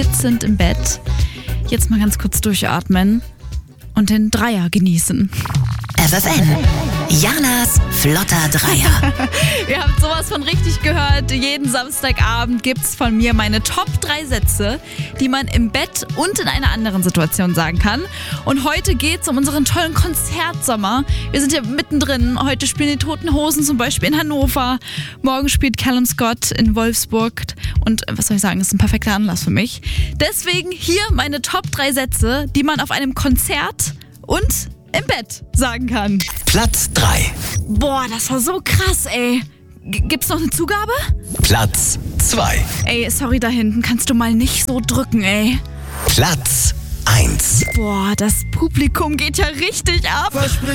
sind im Bett. Jetzt mal ganz kurz durchatmen und den Dreier genießen. FFN. Janas flotter Dreier. Ihr habt sowas von richtig gehört. Jeden Samstagabend gibt's von mir meine Top 3 Sätze, die man im Bett und in einer anderen Situation sagen kann. Und heute geht's um unseren tollen Konzertsommer. Wir sind ja mittendrin. Heute spielen die Toten Hosen zum Beispiel in Hannover. Morgen spielt Callum Scott in Wolfsburg. Und was soll ich sagen, das ist ein perfekter Anlass für mich. Deswegen hier meine Top 3 Sätze, die man auf einem Konzert und im Bett sagen kann. Platz 3. Boah, das war so krass, ey. Gibt's noch eine Zugabe? Platz 2. Ey, sorry da hinten, kannst du mal nicht so drücken, ey. Platz 1. Boah, das Publikum geht ja richtig ab.